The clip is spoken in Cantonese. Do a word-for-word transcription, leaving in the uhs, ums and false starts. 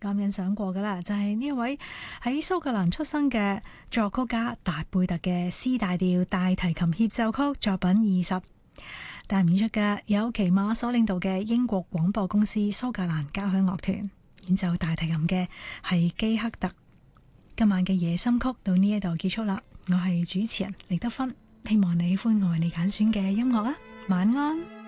咁欣賞過噶啦，就係呢一位喺蘇格蘭出生嘅作曲家達貝特嘅 C 大調大提琴協奏曲作品二十。帶演出嘅有騎馬所領導嘅英國廣播公司蘇格蘭交響樂團，演奏大提琴嘅係基克特。今晚嘅夜心曲到呢一度結束啦，我係主持人李德芬，希望你喜歡我為你揀選嘅音樂啊，晚安。